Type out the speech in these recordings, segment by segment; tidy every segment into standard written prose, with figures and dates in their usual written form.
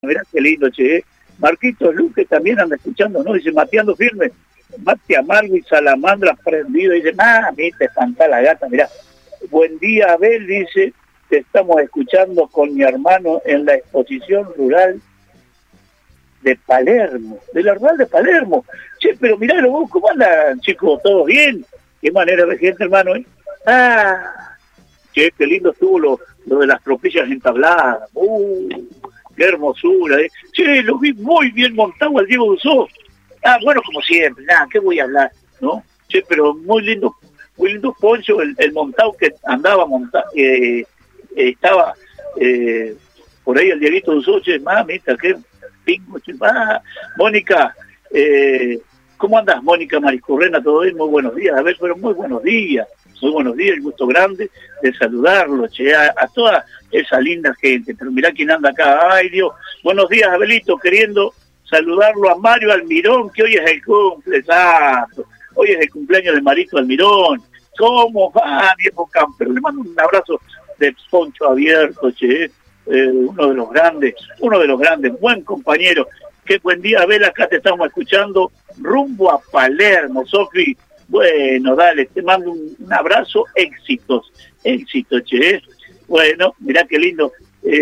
Mirá qué lindo, che. Marquitos Luque también anda escuchando, ¿no? Dice, mateando firme. Mate amargo y salamandra prendido. Dice, te espanta la gata, mirá. Buen día, Abel, dice, te estamos escuchando con mi hermano en la exposición rural de Palermo, de la rural de Palermo. Che, pero mirá vos, ¿cómo andan, chicos? ¿Todos bien? Qué manera de gente, hermano, ¿eh? Che, qué lindo estuvo lo de las tropillas entabladas. Qué hermosura, ¿eh? Che, lo vi muy bien montado al Diego Dusó. Bueno, como siempre, ¿qué voy a hablar? ¿No? Che, pero muy lindo Poncho, el montado que andaba montado, estaba por ahí el Dieguito Dusó, che, mamita, qué pingo, che, Mónica, ¿cómo andás, Mónica Mariscurrena? Todo bien, muy buenos días, a ver, pero muy buenos días, el gusto grande de saludarlo, che, a toda esa linda gente, pero mirá quién anda acá, ay Dios, buenos días, Abelito, queriendo saludarlo a Mario Almirón, que hoy es el hoy es el cumpleaños de Marito Almirón. ¿Cómo va, viejo campero? Le mando un abrazo de poncho abierto, che, uno de los grandes, buen compañero. Qué buen día, Abel, acá te estamos escuchando, rumbo a Palermo, Sofi. Bueno, dale, te mando un abrazo, éxitos, che. Bueno, mirá qué lindo.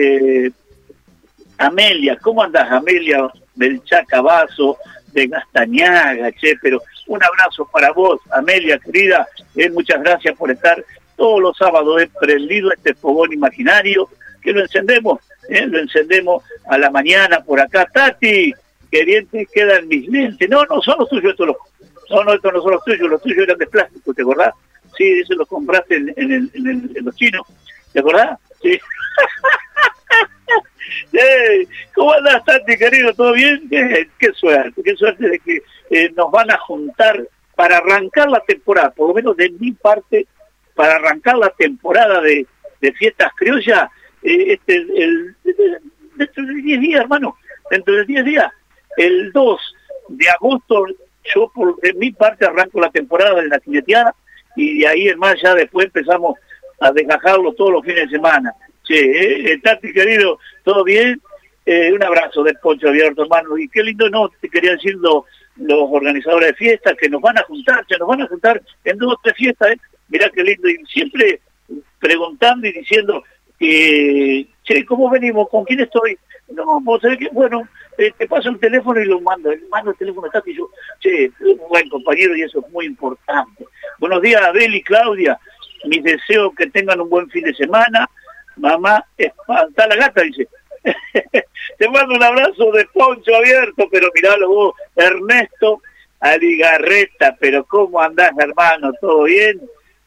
Amelia, ¿cómo andás, Amelia? Del Chacabazo, de Gastañaga, che, pero un abrazo para vos, Amelia, querida, muchas gracias por estar todos los sábados, prendido este fogón imaginario, que lo encendemos a la mañana por acá. Tati, que bien te quedan mis lentes. No son los tuyos, estos no, estos no son los tuyos eran de plástico, ¿te acordás? Sí, eso los compraste en los chinos, ¿te acordás? Sí. ¿Cómo andás, Tati, querido? ¿Todo bien? Qué suerte de que nos van a juntar para arrancar la temporada, por lo menos de mi parte, para arrancar la temporada de fiestas criollas, dentro de 10 días, hermano, dentro de 10 días, el 2 de agosto, yo de mi parte arranco la temporada de la jineteada, y de ahí en más ya después empezamos a desgajarlo todos los fines de semana. Che, Tati, querido, ¿todo bien? Un abrazo de poncho abierto, hermano. Y qué lindo, no, te quería decir los organizadores de fiestas que nos van a juntar en 2 o 3 fiestas, Mirá qué lindo. Y siempre preguntando y diciendo que, che, ¿cómo venimos? ¿Con quién estoy? No, vos sabés que, bueno, te paso el teléfono y lo mando. Mando el teléfono a Tati y yo, che, un buen compañero y eso es muy importante. Buenos días, Abel y Claudia. Mis deseos que tengan un buen fin de semana. Mamá, espanta la gata, dice. Te mando un abrazo de poncho abierto, pero miralo vos, Ernesto Aligarreta, pero ¿cómo andás, hermano? ¿Todo bien?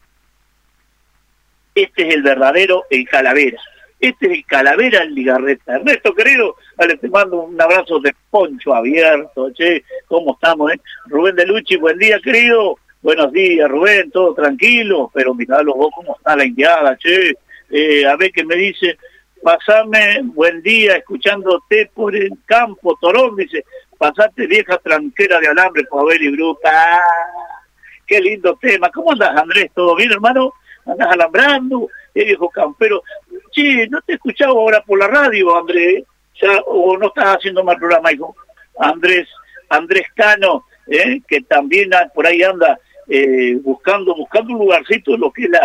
Este es el verdadero el Calavera. Este es el Calavera Aligarreta. Ernesto, querido, vale, te mando un abrazo de poncho abierto, che, ¿cómo estamos, Rubén de Luchi, buen día, querido. Buenos días, Rubén, todo tranquilo, pero miralo vos, ¿cómo está la indiada, che? A ver qué me dice, pasame buen día escuchándote por el campo, Torón, dice, pasate vieja tranquera de alambre por Abel y Bruta. Qué lindo tema. ¿Cómo andás, Andrés? ¿Todo bien, hermano? ¿Andás alambrando? Viejo campero. Che, no te he escuchado ahora por la radio, Andrés, ya, o no estás haciendo más programa, hijo. Andrés Cano, que también por ahí anda buscando un lugarcito, lo que es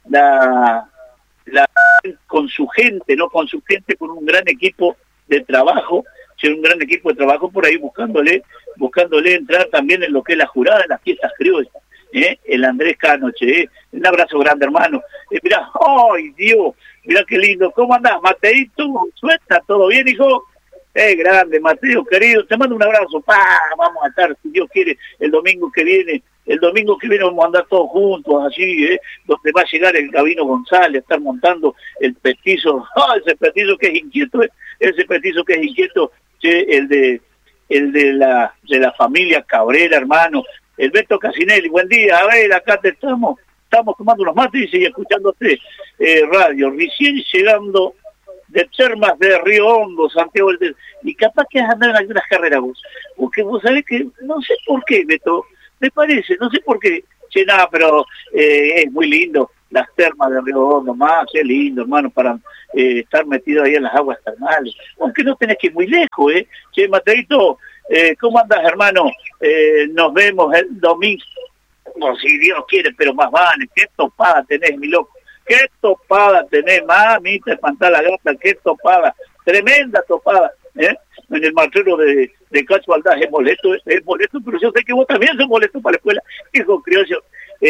con su gente, con un gran equipo de trabajo, por ahí buscándole entrar también en lo que es la jurada de las fiestas criollas, el Andrés Cano, che, un abrazo grande, hermano. Mirá, ¡ay, Dios! Mirá qué lindo, ¿cómo andás, Mateito? ¿Suelta? ¿Todo bien, hijo? Grande, Mateo, querido, te mando un abrazo. Vamos a estar, si Dios quiere, el domingo que viene vamos a andar todos juntos allí, donde va a llegar el Gabino González a estar montando el petizo, ese petizo que es inquieto, che, el de la familia Cabrera, hermano, el Beto Casinelli, buen día, a ver, acá te estamos tomando unos mates y escuchándote radio, recién llegando de Termas de Río Hondo, Santiago y capaz que has andado en algunas carreras vos, porque vos sabés que, no sé por qué, Beto, me parece, no sé por qué, che, nada, pero es muy lindo las termas de Río Hondo, más, qué lindo, hermano, para estar metido ahí en las aguas termales. Aunque no tenés que ir muy lejos, ¿eh? Che, Mateito, ¿cómo andas, hermano? Nos vemos el domingo, como si Dios quiere, pero más vale. Qué topada tenés, mi loco. Qué topada tenés, mami, te espantá la gata, qué topada. Tremenda topada, ¿eh? En el marchero de Cacho Aldaz es molesto, pero yo sé que vos también sos molesto para la escuela. Hijo criollo,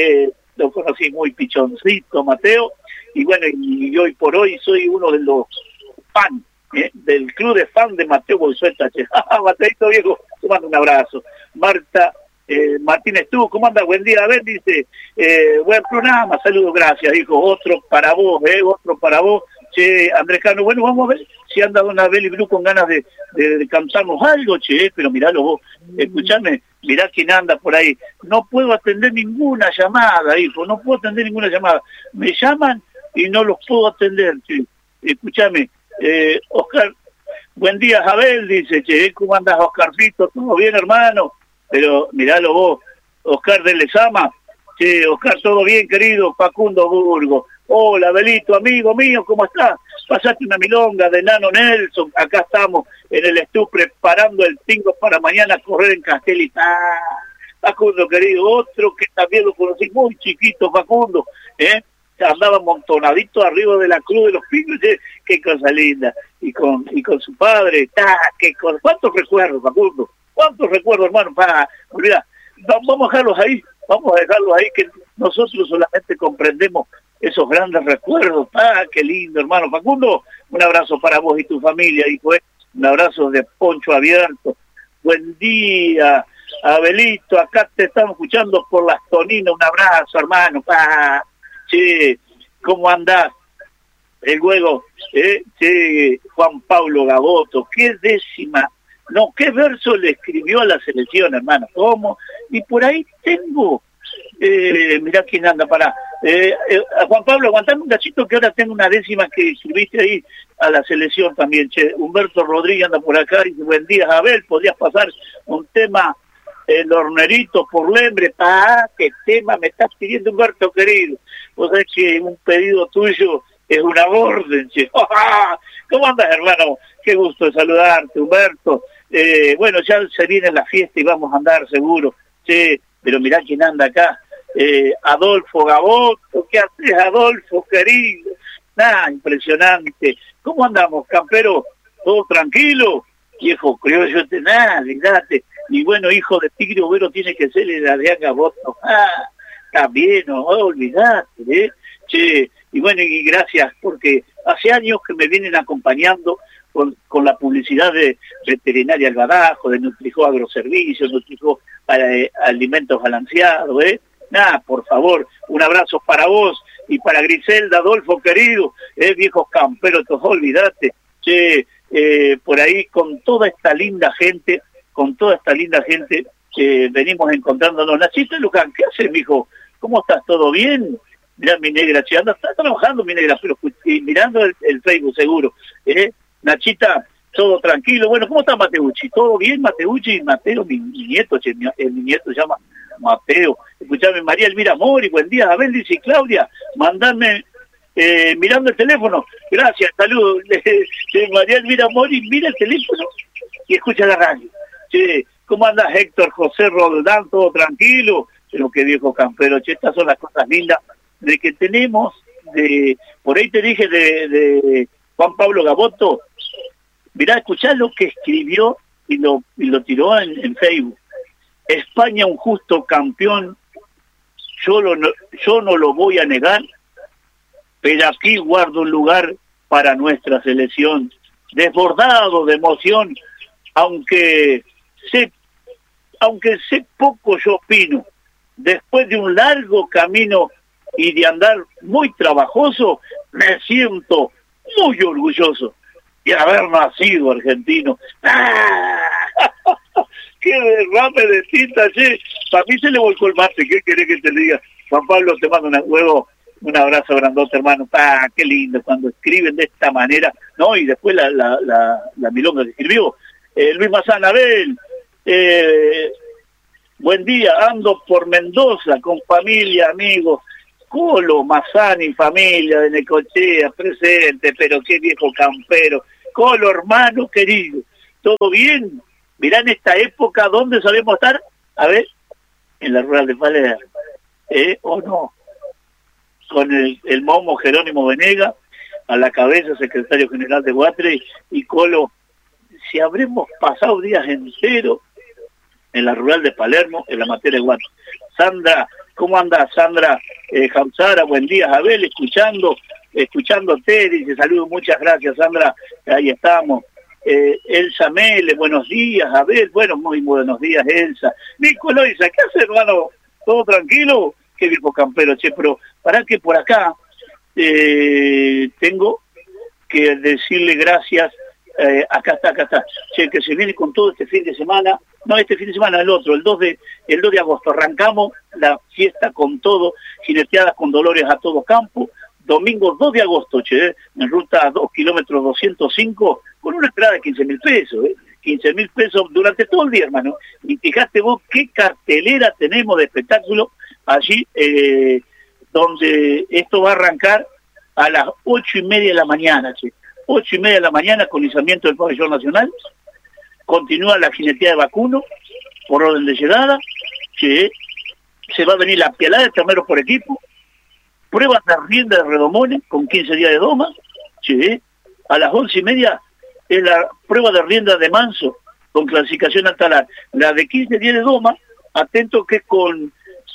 lo conocí muy pichoncito, Mateo, y bueno, y hoy por hoy soy uno de los fans, del club de fan de Mateo Bolsueta. Mateito viejo, te mando un abrazo. Marta Martínez, tú, ¿cómo andas? Buen día, a ver, dice, buen programa, saludos, gracias, hijo, otro para vos, otro para vos. Che, Andrés Cano, bueno, vamos a ver si anda Dona Beli Blu con ganas de cantarnos algo, che, pero miralo vos, escuchame, mirá quién anda por ahí. No puedo atender ninguna llamada, hijo, no puedo atender ninguna llamada. Me llaman y no los puedo atender, che. Escuchame, Oscar, buen día, Abel, dice, che, ¿cómo andas, Oscarcito? ¿Todo bien, hermano? Pero miralo vos, Oscar de Lezama, che, Oscar, ¿todo bien, querido? Facundo Burgo. Hola, Belito, amigo mío, ¿cómo estás? Pasaste una milonga de Nano Nelson, acá estamos en el estudio preparando el tingo para mañana correr en Castelita. Facundo, querido, otro que también lo conocí muy chiquito, Facundo, andaba amontonadito arriba de la cruz de los pingos, qué cosa linda, y con su padre, ¿cuántos recuerdos, Facundo? ¿Cuántos recuerdos, hermano? Olvidar, vamos a dejarlos ahí, que nosotros solamente comprendemos esos grandes recuerdos. Qué lindo, hermano Facundo. Un abrazo para vos y tu familia, hijo. Un abrazo de poncho abierto. Buen día, Abelito. Acá te estamos escuchando por las Toninas. Un abrazo, hermano. Che, ¿cómo andás? El juego, che, Juan Pablo Gaboto. Qué décima. No, qué verso le escribió a la selección, hermano. ¿Cómo? Y por ahí tengo... mirá quién anda, Juan Pablo, aguantame un cachito que ahora tengo una décima que escribiste ahí a la selección también, che. Humberto Rodríguez anda por acá y dice, buen día, Abel, podrías pasar un tema, el hornerito por Lembre. Qué tema me estás pidiendo, Humberto, querido. Vos sabés que un pedido tuyo es una orden, che. ¿Cómo andas, hermano? Qué gusto de saludarte, Humberto. Bueno, ya se viene la fiesta y vamos a andar seguro, che. Pero mirá quién anda acá, Adolfo Gaboto. ¿Qué haces, Adolfo, querido? Impresionante. ¿Cómo andamos, campero? ¿Todo tranquilo? Viejo criollo, fíjate. Y bueno, hijo de Tigre Obrero tiene que ser el Adrián Gaboto. También, no olvidate, Che, y bueno, y gracias, porque hace años que me vienen acompañando con la publicidad de Veterinaria El Badajo, de Nutrijo Agroservicios, Nutrijo Alimentos Balanceados, por favor, un abrazo para vos y para Griselda, Adolfo, querido, viejos camperos, olvidate, che, por ahí con toda esta linda gente, venimos encontrándonos. Nachita Luján, ¿qué haces, mijo? ¿Cómo estás? ¿Todo bien? Mirá, mi negra, che, está trabajando, mi negra, pero mirando el Facebook, seguro, Nachita, todo tranquilo. Bueno, ¿cómo está Mateucci? ¿Todo bien, Mateucci? Mateo, mi nieto, che, mi nieto se llama Mateo. Escuchame, María Elvira Mori, buen día. Abel, dice Claudia, mandame, mirando el teléfono. Gracias, saludos. María Elvira Mori, mira el teléfono y escucha la radio. Che, ¿cómo andas, Héctor José Roldán? ¿Todo tranquilo? Pero qué viejo campero, che, estas son las cosas lindas de que tenemos, por ahí te dije de Juan Pablo Gaboto. Mirá, escuchá lo que escribió y lo tiró en Facebook. España un justo campeón, yo no lo voy a negar, pero aquí guardo un lugar para nuestra selección, desbordado de emoción, aunque sé poco yo opino, después de un largo camino y de andar muy trabajoso, me siento muy orgulloso de haber nacido argentino. ¡Qué derrame de tinta, che! Para mí se le volcó el mate, ¿qué querés que te diga? Juan Pablo, te mando un abrazo grandote, hermano. ¡Qué lindo cuando escriben de esta manera! No, y después la milonga que escribió. Luis Mazán, Abel, buen día, ando por Mendoza con familia, amigos. Colo, Mazzani, familia de Necochea, presente, pero qué viejo campero. Colo, hermano querido, ¿todo bien? Mirá en esta época, ¿dónde solemos estar? A ver, en la rural de Palermo, ¿o no? Con el momo Jerónimo Venega, a la cabeza, secretario general de Guatre, y Colo, si habremos pasado días enteros en la rural de Palermo, en la materia de Guatre. Sandra, ¿cómo anda Sandra Jausara? Buen día, Abel, escuchándote, dice, saludos, muchas gracias Sandra, ahí estamos. Elsa Mele, buenos días, Abel, bueno, muy buenos días Elsa. Nico Loisa, ¿qué hace hermano? ¿Todo tranquilo? Qué viejo campero, che, pero para que por acá tengo que decirle gracias, acá está, che, que se viene con todo este fin de semana, no este fin de semana, el otro, el 2 de agosto, arrancamos la fiesta con todo, jineteadas con Dolores a todo campo, domingo 2 de agosto, che, en ruta 2 kilómetros 205, con una entrada de 15.000 pesos, 15.000 pesos durante todo el día, hermano, y fíjate vos qué cartelera tenemos de espectáculo allí, donde esto va a arrancar a las 8:30 de la mañana, che. 8:30 de la mañana con izamiento del pabellón nacional, continúa la jineteada de vacuno, por orden de llegada, che, se va a venir la pialada de terneros por equipo, pruebas de rienda de redomones con 15 días de doma, che, a las 11:30 es la prueba de rienda de manso con clasificación al talar, la de 15 días de doma, atento que con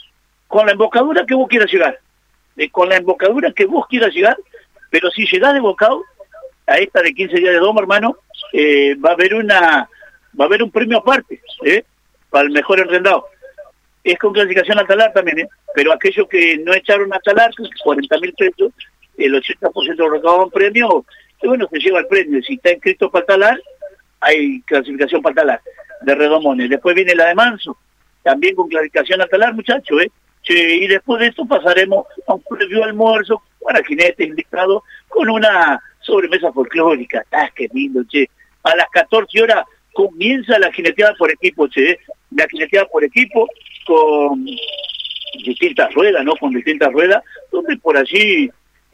la embocadura que vos quieras llegar, con la embocadura que vos quieras llegar, pero si llegás de bocado a esta de 15 días de doma, hermano, va a haber un premio aparte, para el mejor enrendado. Es con clasificación al talar también, pero aquellos que no echaron a talar, 40.000 pesos, el 80% lo recaudaban premio, y bueno, se lleva el premio. Si está inscrito para talar, hay clasificación para talar, de redomones. Después viene la de manso, también con clasificación al talar, muchachos, y después de esto pasaremos a un previo almuerzo para jinetes invitados con una sobremesa folclórica. ¡Ah, qué lindo, che! A las 14 horas comienza la jineteada por equipo, che, la jineteada por equipo con distintas ruedas, ¿no? Con distintas ruedas, donde por allí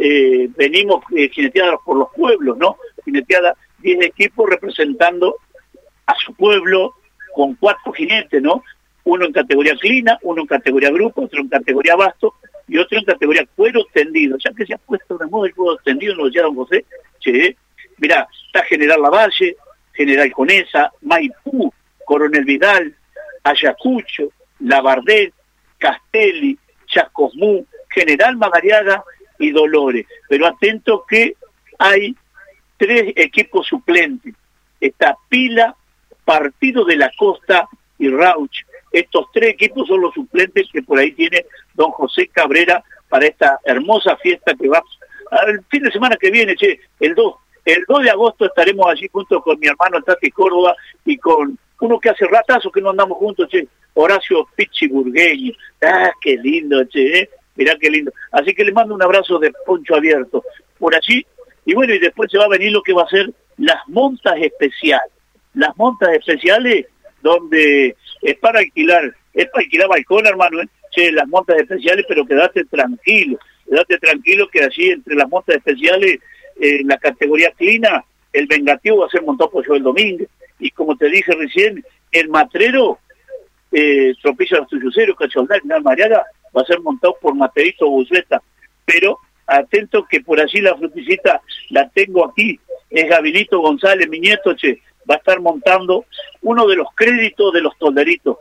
venimos jineteadas por los pueblos, ¿no? Jineteada 10 equipos representando a su pueblo con 4 jinetes, ¿no? Uno en categoría clina, uno en categoría grupo, otro en categoría basto y otro en categoría cuero tendido. Ya que se ha puesto de moda el cuero tendido, nos decía don José, che, mirá, está General Lavalle, General Conesa, Maipú, Coronel Vidal, Ayacucho, Labardén, Castelli, Chascomú, General Madariaga y Dolores. Pero atento que hay 3 equipos suplentes. Está Pila, Partido de la Costa y Rauch. Estos 3 equipos son los suplentes que por ahí tiene don José Cabrera para esta hermosa fiesta que va el fin de semana que viene, che, el 2 de agosto estaremos allí junto con mi hermano Tati Córdoba y con uno que hace ratazo que no andamos juntos, che, Horacio Pichi Burgueño. ¡Ah, qué lindo, che! Mirá qué lindo. Así que les mando un abrazo de poncho abierto por allí. Y bueno, y después se va a venir lo que va a ser las montas especiales. Las montas especiales donde es para alquilar balcón, hermano, Che, las montas especiales, pero quédate tranquilo que allí entre las montas especiales, la categoría clina, el vengativo va a ser montado por Joel Domínguez, y como te dije recién, el matrero, Tropilla de los Tuyuceros, Cacholdal, Mariaga, va a ser montado por Mateito Buceta, pero atento que por allí la fruticita la tengo aquí, es Gavilito González, mi nieto, che, va a estar montando uno de los créditos de los tolderitos,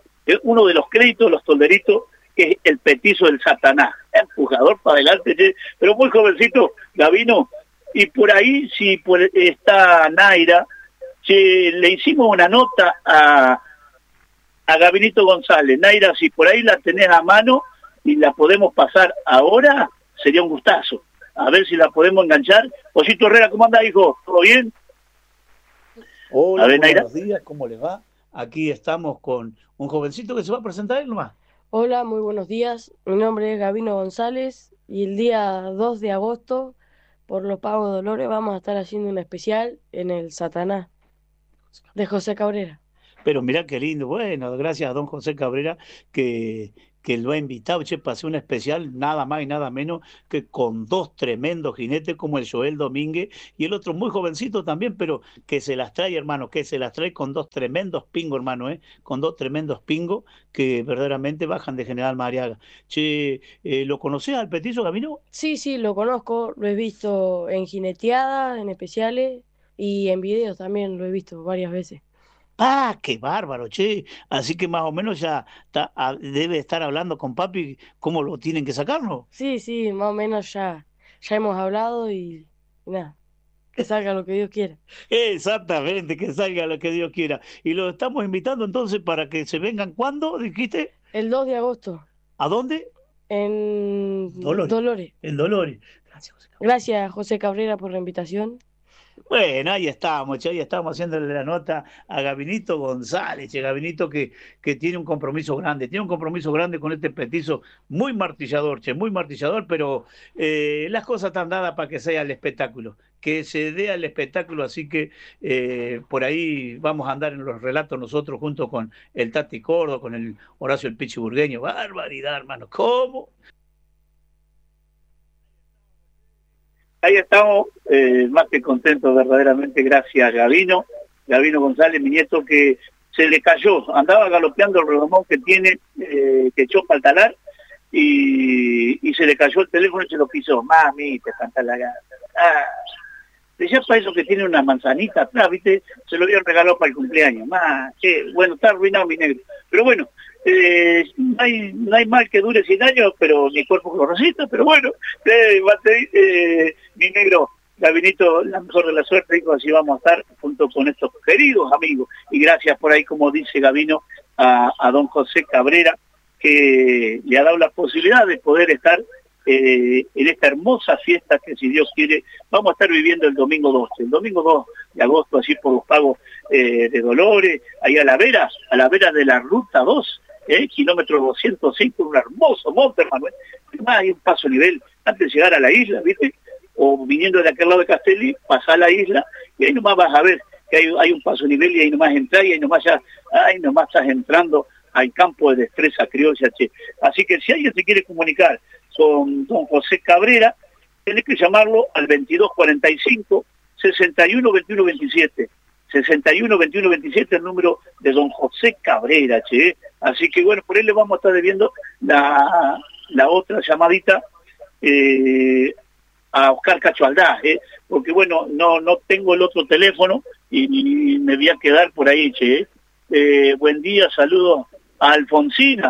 que es el petizo del Satanás, empujador para adelante, che, pero muy jovencito, Gavino, y por ahí si está Naira, che, le hicimos una nota a Gavinito González. Naira, si por ahí la tenés a mano y la podemos pasar ahora, sería un gustazo. A ver si la podemos enganchar. Osito Herrera, ¿cómo anda, hijo? ¿Todo bien? Hola, a ver, Naira. Buenos días, ¿cómo les va? Aquí estamos con un jovencito que se va a presentar él nomás. Hola, muy buenos días. Mi nombre es Gavino González y el día 2 de agosto, por los Pagos de Dolores, vamos a estar haciendo un especial en el Satanás de José Cabrera. Pero mirá qué lindo, bueno, gracias a don José Cabrera que que lo ha invitado, che, para hacer un especial, nada más y nada menos que con dos tremendos jinetes como el Joel Domínguez y el otro muy jovencito también, pero que se las trae, hermano, que se las trae con dos tremendos pingos, hermano, con dos tremendos pingos que verdaderamente bajan de General Mariaga. Che, ¿lo conocés al petizo Gabino? Sí, sí, lo conozco, lo he visto en jineteadas, en especiales y en videos también lo he visto varias veces. Ah, qué bárbaro, che. Así que más o menos ya debe estar hablando con papi cómo lo tienen que sacar, ¿no? Sí, sí, más o menos ya hemos hablado y nada, que salga lo que Dios quiera. Exactamente, que salga lo que Dios quiera. Y lo estamos invitando entonces para que se vengan. ¿Cuándo dijiste? El 2 de agosto, ¿A dónde? en Dolores. Dolores. En Dolores. Gracias, José. Gracias, José Cabrera, por la invitación. Bueno, ahí estamos, che, ahí estamos haciéndole la nota a Gabinito González, che, Gabinito que tiene un compromiso grande con este petizo, muy martillador, che, muy martillador, pero las cosas están dadas para que sea el espectáculo, que se dé el espectáculo, así que por ahí vamos a andar en los relatos nosotros junto con el Tati Cordo, con el Horacio el Pichi Burgueño, barbaridad, hermano, ¿cómo? Ahí estamos, más que contentos verdaderamente, gracias Gabino González, mi nieto, que se le cayó, andaba galopeando el redomón que tiene, que echó para el talar, y se le cayó el teléfono y se lo pisó. Mami, te canta la gana. Ya para eso que tiene una manzanita atrás, ¿viste? Se lo habían regalado para el cumpleaños. Bueno, está arruinado mi negro. Pero bueno, no hay mal que dure 100 años, pero mi cuerpo lo resista, pero bueno, mi negro, Gabinito, la mejor de la suerte, hijo, así vamos a estar junto con estos queridos amigos. Y gracias por ahí, como dice Gabino, a don José Cabrera, que le ha dado la posibilidad de poder estar en esta hermosa fiesta que, si Dios quiere, vamos a estar viviendo el domingo 2 de agosto, así por los pagos de Dolores, ahí a la vera de la ruta 2, kilómetro 205, un hermoso monte, Manuel. Además hay un paso nivel antes de llegar a la isla, ¿viste? O viniendo de aquel lado de Castelli, pasar a la isla, y ahí nomás vas a ver que hay un paso nivel, y ahí nomás entrar, y ahí nomás estás entrando al campo de destreza criolla, che. Así que si alguien se quiere comunicar con don José Cabrera, tenés que llamarlo al 2245 61 21 27. 61 21 27, el número de don José Cabrera, che. Así que bueno, por él le vamos a estar debiendo la otra llamadita a Oscar Cacho Aldaz, porque bueno, no tengo el otro teléfono y me voy a quedar por ahí, che. Buen día, saludos a Alfonsina.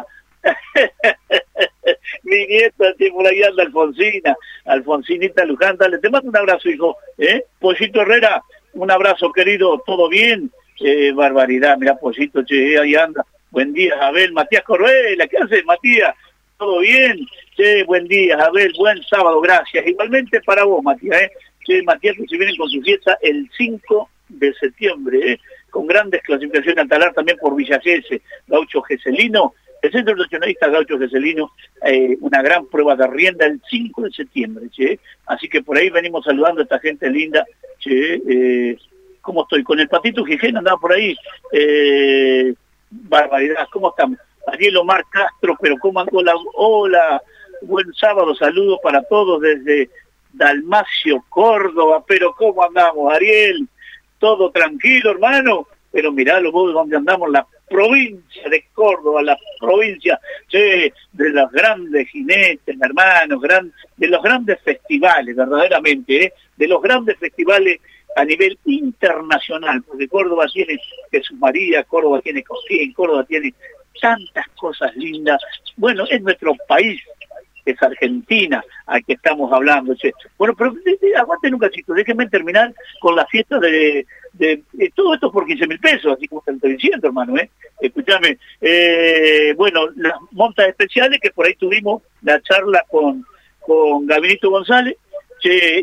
Mi nieta, por ahí anda Alfonsinita Luján, dale, te mando un abrazo, hijo. Pollito Herrera, un abrazo, querido, ¿todo bien? Barbaridad, mira, Pollito, che, ahí anda. Buen día, Abel. Matías Corbela, ¿qué haces, Matías? ¿Todo bien? Che, buen día, Abel, buen sábado, gracias. Igualmente para vos, Matías, Che, Matías, que se vienen con su fiesta el 5 de septiembre, con grandes clasificaciones al talar también por Villa Gesell, Gaucho Geselino, el Centro Nacionalista Gaucho Geselino, una gran prueba de rienda el 5 de septiembre, che. Así que por ahí venimos saludando a esta gente linda, che. ¿Cómo estoy? Con el Patito Gijena andaba por ahí, barbaridad, ¿cómo estamos? Ariel Omar Castro, pero ¿cómo andó hola, buen sábado, saludos para todos desde Dalmacio, Córdoba, pero ¿cómo andamos, Ariel? Todo tranquilo, hermano, pero miralo vos donde andamos, la provincia de Córdoba, la provincia, che, de los grandes jinetes, hermanos, de los grandes festivales, verdaderamente, de los grandes festivales a nivel internacional, porque Córdoba tiene Jesús María, Córdoba tiene Cosquín, Córdoba tiene tantas cosas lindas. Bueno, es nuestro país, es Argentina, al que estamos hablando, che. Bueno, pero aguanten un cachito, déjenme terminar con la fiesta de todo esto por 15.000 pesos, así como te estoy diciendo, hermano, Escúchame, bueno, las montas especiales, que por ahí tuvimos la charla con Gabinito González, che,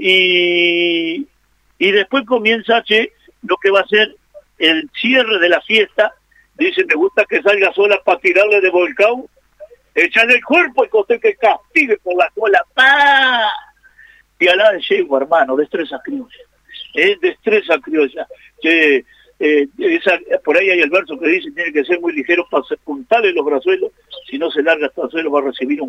y después comienza, che, lo que va a ser el cierre de la fiesta. Dice, me gusta que salga sola para tirarle de volcán, echarle el cuerpo y que te castigue por la cola, ¡pah! Y alá de yegua, hermano, destreza criolla, destreza criolla. Che, por ahí hay el verso que dice, tiene que ser muy ligero para juntarle los brazuelos, si no se larga hasta el suelo va a recibir un